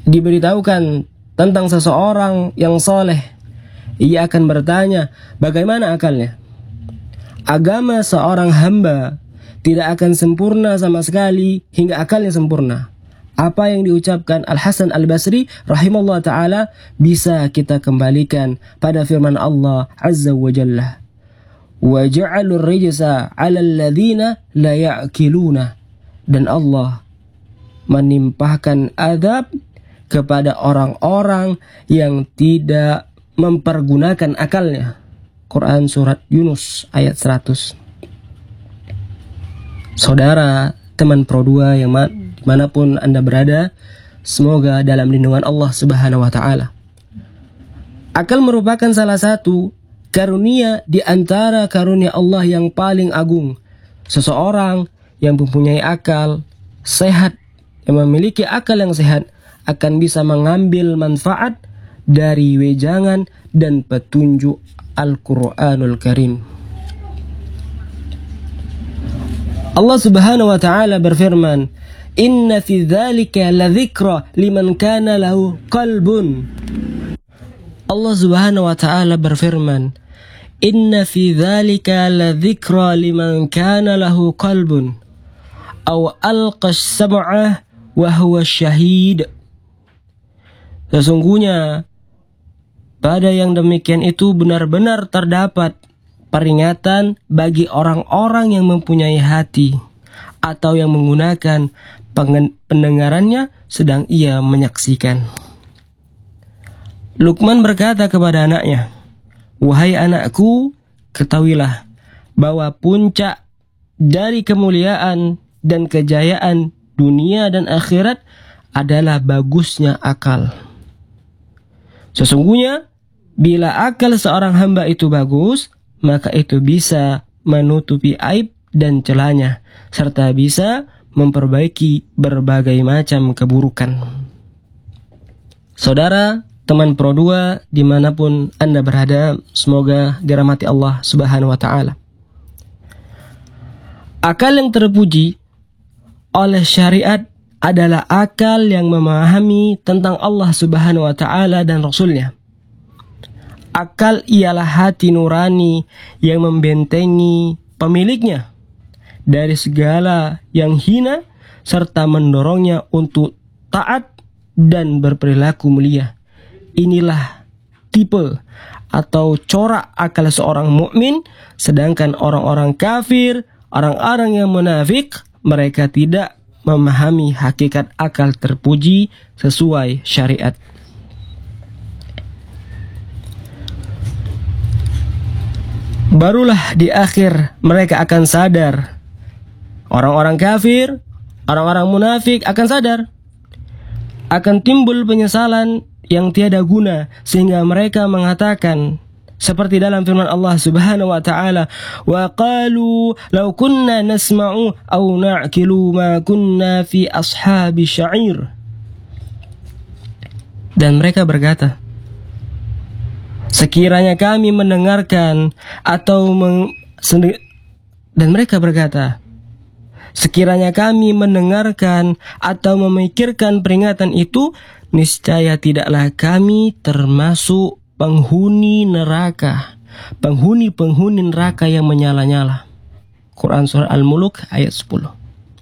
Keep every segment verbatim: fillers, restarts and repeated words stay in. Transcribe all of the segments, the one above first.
diberitahukan tentang seseorang yang soleh, ia akan bertanya, bagaimana akalnya? Agama seorang hamba tidak akan sempurna sama sekali hingga akalnya sempurna. Apa yang diucapkan Al-Hasan Al-Basri rahimahullah ta'ala bisa kita kembalikan pada firman Allah Azza wa Jalla. وَجَعَلُوا الرِّجْسَ عَلَى الَّذِينَ لَا يَعْقِلُونَ. Dan Allah menimpahkan azab kepada orang-orang yang tidak mempergunakan akalnya. Quran surat Yunus ayat seratus. Saudara, teman Pro dua yang ma- dimanapun Anda berada, semoga dalam lindungan Allah Subhanahu wa Ta'ala. Akal merupakan salah satu karunia di antara karunia Allah yang paling agung. Seseorang yang mempunyai akal sehat, yang memiliki akal yang sehat, akan bisa mengambil manfaat dari wejangan dan petunjuk Al-Quranul Karim. Allah Subhanahu wa Ta'ala berfirman, Inna fi dzalika ladzikra liman kana lahu qalbun. Allah Subhanahu wa Ta'ala berfirman, Inna fi dzalika ladzikra liman kana lahu qalbun aw alqa as-sam'a wa huwa syahid. Sesungguhnya pada yang demikian itu benar-benar terdapat peringatan bagi orang-orang yang mempunyai hati atau yang menggunakan pendengarannya sedang ia menyaksikan. Luqman berkata kepada anaknya, wahai anakku, ketahuilah bahwa puncak dari kemuliaan dan kejayaan dunia dan akhirat adalah bagusnya akal. Sesungguhnya bila akal seorang hamba itu bagus, maka itu bisa menutupi aib dan celahnya, serta bisa memperbaiki berbagai macam keburukan. Saudara, teman Pro dua dimanapun Anda berada, semoga dirahmati Allah Subhanahu wa Ta'ala. Akal yang terpuji oleh syariat adalah akal yang memahami tentang Allah Subhanahu wa Ta'ala dan Rasulnya. Akal ialah hati nurani yang membentengi pemiliknya dari segala yang hina serta mendorongnya untuk taat dan berperilaku mulia. Inilah tipe atau corak akal seorang mukmin, sedangkan orang-orang kafir, orang-orang yang munafik, mereka tidak memahami hakikat akal terpuji sesuai syariat. Barulah di akhir mereka akan sadar. Orang-orang kafir, orang-orang munafik akan sadar. Akan timbul penyesalan yang tiada guna sehingga mereka mengatakan seperti dalam firman Allah Subhanahu wa Ta'ala, wa qalu law kunna nasma'u aw na'qilu ma kunna fi ashabi sya'ir. Dan mereka berkata, sekiranya kami mendengarkan atau meng, dan mereka berkata, sekiranya kami mendengarkan atau memikirkan peringatan itu, niscaya tidaklah kami termasuk penghuni neraka, penghuni-penghuni neraka yang menyala-nyala. Quran surah Al-Mulk ayat sepuluh.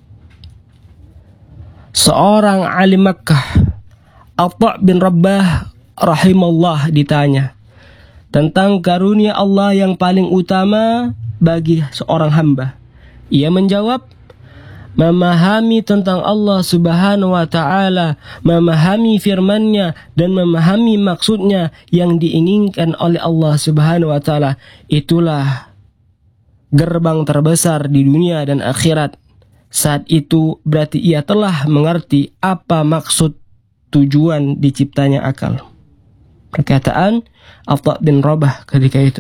Seorang alim Makkah, Atha bin Rabbah rahimallah, ditanya tentang karunia Allah yang paling utama bagi seorang hamba. Ia menjawab, memahami tentang Allah Subhanahu wa Ta'ala, memahami firman-Nya dan memahami maksudnya yang diinginkan oleh Allah Subhanahu wa Ta'ala. Itulah gerbang terbesar di dunia dan akhirat. Saat itu berarti ia telah mengerti apa maksud tujuan diciptanya akal. Perkataan Atha bin Rabah ketika itu.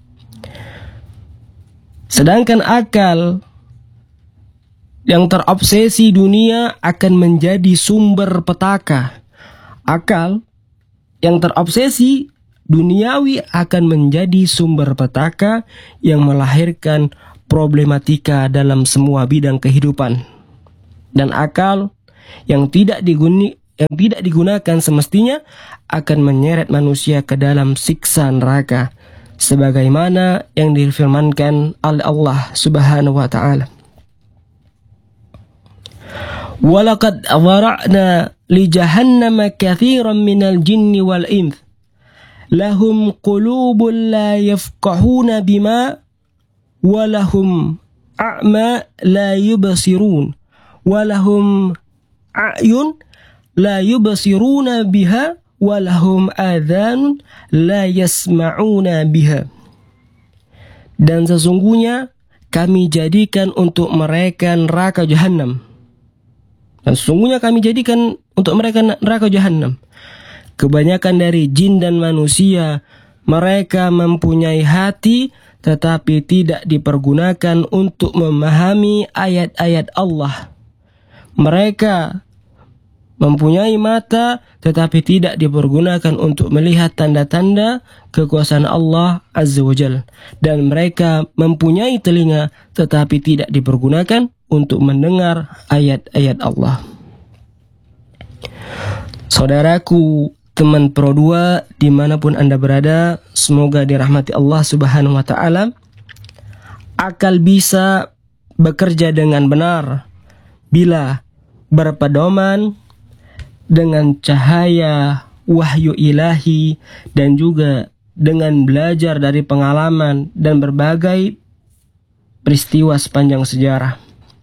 Sedangkan akal yang terobsesi dunia akan menjadi sumber petaka. Akal yang terobsesi duniawi akan menjadi sumber petaka yang melahirkan problematika dalam semua bidang kehidupan. Dan akal yang tidak diguni, yang tidak digunakan semestinya akan menyeret manusia ke dalam siksa neraka, sebagaimana yang difirmankan oleh Allah Subhanahu wa taala. Walaqad dhara'na li jahannama katsiran minal jinni wal ins lahum qulubun la yafqahuna bima wa lahum a'ma la yubsirun wa lahum a'yun la yubsiruna biha wa lahum adhanun la yasma'una biha. Dan sesungguhnya kami jadikan untuk mereka neraka jahanam. Dan sesungguhnya kami jadikan untuk mereka neraka jahanam. Kebanyakan dari jin dan manusia, mereka mempunyai hati tetapi tidak dipergunakan untuk memahami ayat-ayat Allah. Mereka mempunyai mata tetapi tidak dipergunakan untuk melihat tanda-tanda kekuasaan Allah Azza wa Jalla. Dan mereka mempunyai telinga tetapi tidak dipergunakan untuk mendengar ayat-ayat Allah. Saudaraku, teman Pro dua dimanapun Anda berada, semoga dirahmati Allah Subhanahu wa ta'ala. Akal bisa bekerja dengan benar bila berpedoman dengan cahaya wahyu ilahi dan juga dengan belajar dari pengalaman dan berbagai peristiwa sepanjang sejarah.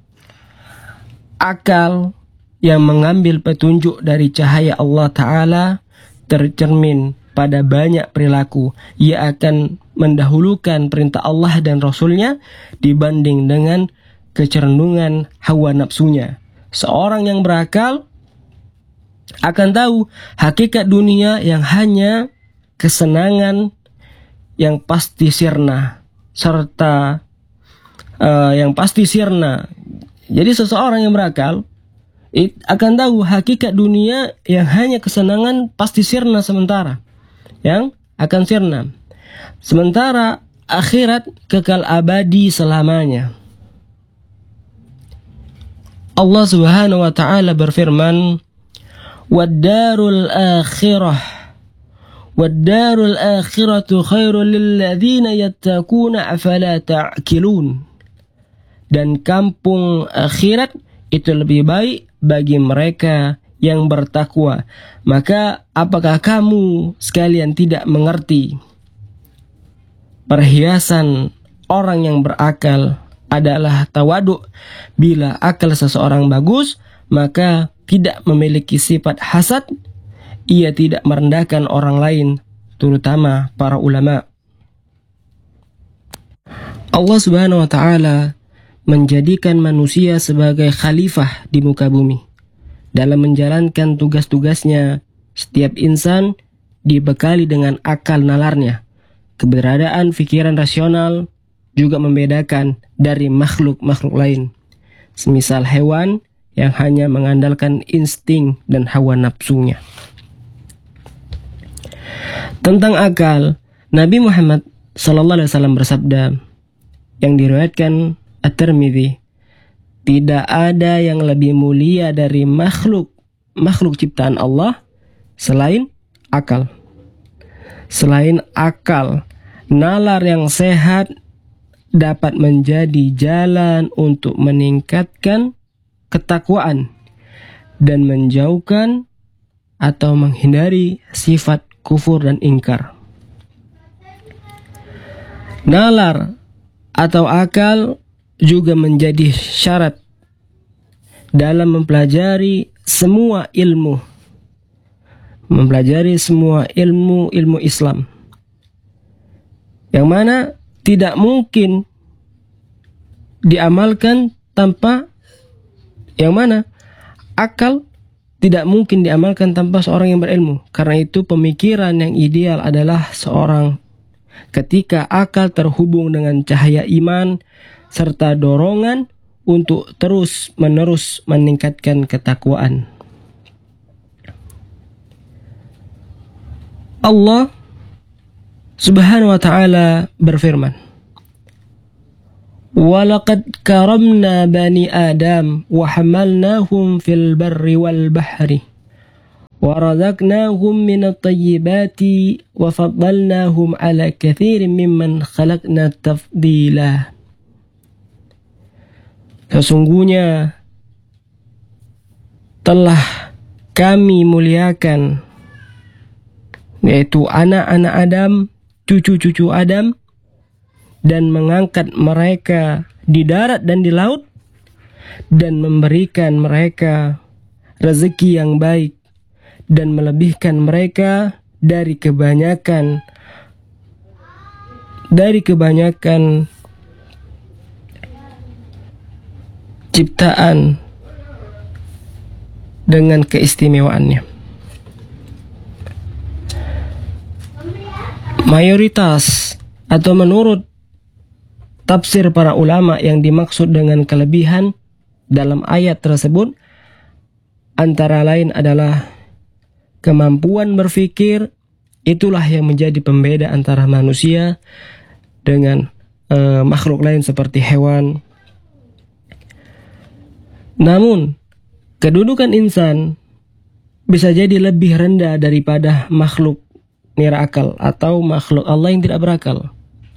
Akal yang mengambil petunjuk dari cahaya Allah Ta'ala tercermin pada banyak perilaku. Ia akan mendahulukan perintah Allah dan Rasulnya dibanding dengan kecenderungan hawa nafsunya. Seorang yang berakal akan tahu hakikat dunia yang hanya kesenangan yang pasti sirna, serta uh, yang pasti sirna. Jadi seseorang yang berakal it, akan tahu hakikat dunia yang hanya kesenangan pasti sirna sementara, yang akan sirna. Sementara akhirat kekal abadi selamanya. Allah Subhanahu wa ta'ala berfirman, "Wad-darul akhirah wad-darul akhiratu khairul lil ladzina yattaquna afala ta'qilun." Dan kampung akhirat itu lebih baik bagi mereka yang bertakwa. Maka apakah kamu sekalian tidak mengerti? Perhiasan orang yang berakal adalah tawaduk. Bila akal seseorang bagus, maka tidak memiliki sifat hasad. Ia tidak merendahkan orang lain, terutama para ulama. Allah Subhanahu wa ta'ala menjadikan manusia sebagai khalifah di muka bumi. Dalam menjalankan tugas-tugasnya, setiap insan dibekali dengan akal nalarnya. Keberadaan pikiran rasional juga membedakan dari makhluk-makhluk lain. Semisal hewan yang hanya mengandalkan insting dan hawa nafsunya. Tentang akal, Nabi Muhammad sallallahu alaihi wasallam bersabda, yang diriwayatkan At-Tirmidzi, tidak ada yang lebih mulia dari makhluk makhluk ciptaan Allah selain akal. Selain akal, nalar yang sehat dapat menjadi jalan untuk meningkatkan ketakwaan dan menjauhkan atau menghindari sifat kufur dan ingkar. Nalar atau akal juga menjadi syarat dalam mempelajari semua ilmu, mempelajari semua ilmu ilmu Islam, yang mana tidak mungkin diamalkan tanpa, yang mana akal tidak mungkin diamalkan tanpa seorang yang berilmu. Karena itu pemikiran yang ideal adalah seorang ketika akal terhubung dengan cahaya iman serta dorongan untuk terus-menerus meningkatkan ketakwaan. Allah Subhanahu wa ta'ala berfirman, "Walaqad karamna bani Adam wa hamalnahum fil barri wal bahri وَرَزَقْنَاهُمْ مِنَ الطَّيِّبَاتِ وَفَضَّلْنَاهُمْ عَلَى كَثِيرٍ مِّمَّنْ خَلَقْنَا تَفْضِيلًا. Sesungguhnya telah kami muliakan, yaitu anak-anak Adam, cucu-cucu Adam, dan mengangkat mereka di darat dan di laut, dan memberikan mereka rezeki yang baik, dan melebihkan mereka dari kebanyakan dari kebanyakan ciptaan dengan keistimewaannya. Mayoritas atau menurut tafsir para ulama yang dimaksud dengan kelebihan dalam ayat tersebut antara lain adalah kemampuan berpikir. Itulah yang menjadi pembeda antara manusia dengan uh, makhluk lain seperti hewan. Namun kedudukan insan bisa jadi lebih rendah daripada makhluk nirakal atau makhluk Allah yang tidak berakal.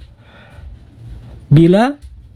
Bila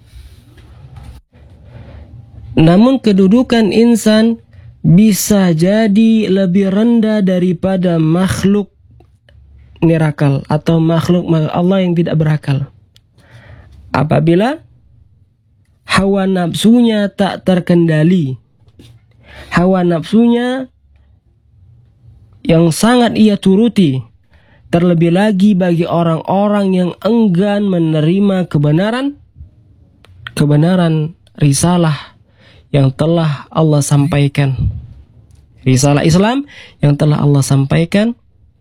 namun kedudukan insan bisa jadi lebih rendah daripada makhluk nirakal atau makhluk Allah yang tidak berakal apabila hawa nafsunya tak terkendali. Hawa nafsunya yang sangat ia turuti, terlebih lagi bagi orang-orang yang enggan menerima kebenaran kebenaran risalah yang telah Allah sampaikan, risalah Islam yang telah Allah sampaikan,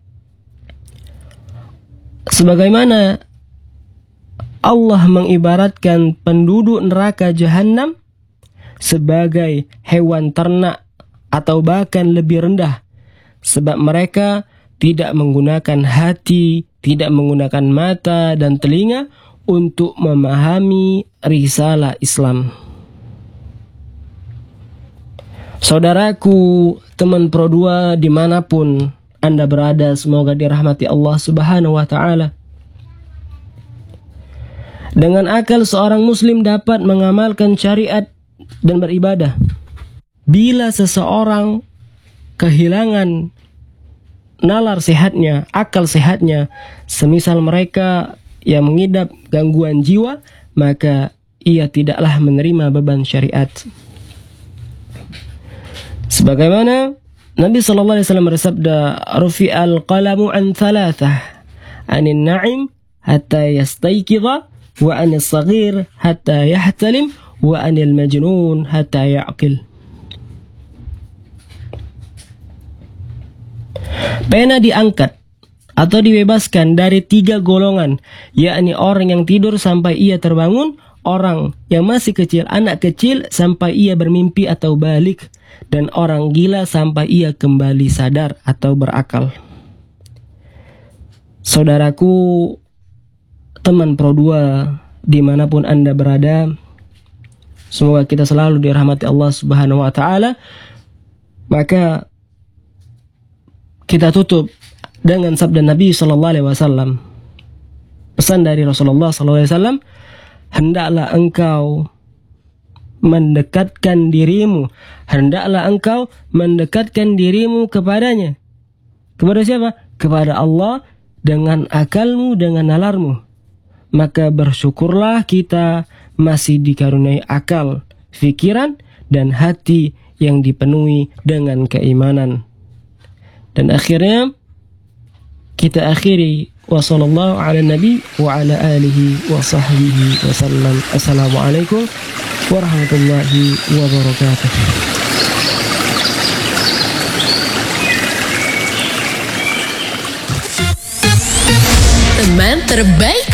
sebagaimana Allah mengibaratkan penduduk neraka jahanam sebagai hewan ternak atau bahkan lebih rendah, sebab mereka tidak menggunakan hati, tidak menggunakan mata dan telinga untuk memahami risalah Islam. Saudaraku, teman Pro dua dimanapun Anda berada, semoga dirahmati Allah Subhanahu wa Ta'ala. Dengan akal seorang muslim dapat mengamalkan syariat dan beribadah. Bila seseorang kehilangan nalar sehatnya, akal sehatnya, semisal mereka yang mengidap gangguan jiwa, maka ia tidaklah menerima beban syariat. Sebagaimana Nabi sallallahu alaihi wasallam bersabda, "Rufi'al qalamu an thalathah, 'anil na'im hatta yastayqidha, wa 'anil saghir hatta yahtalim, wa 'anil majnun hatta ya'qil." Pena diangkat atau dibebaskan dari tiga golongan, yakni orang yang tidur sampai ia terbangun, orang yang masih kecil, anak kecil sampai ia bermimpi atau balik, dan orang gila sampai ia kembali sadar atau berakal. Saudaraku, teman Pro dua dimanapun Anda berada, semoga kita selalu dirahmati Allah Subhanahu wa Ta'ala. Maka kita tutup dengan sabda Nabi sallallahu alaihi wasallam. Pesan dari Rasulullah sallallahu alaihi wasallam, hendaklah engkau mendekatkan dirimu, hendaklah engkau mendekatkan dirimu kepadanya. Kepada siapa? Kepada Allah dengan akalmu, dengan nalarmu. Maka bersyukurlah kita masih dikaruniai akal, fikiran, dan hati yang dipenuhi dengan keimanan. Dan akhirnya kita akhiri wa sallallahu ala nabi wa ala alihi wa sahbihi wa sallam. Assalamualaikum warahmatullahi wabarakatuh. Teman terbaik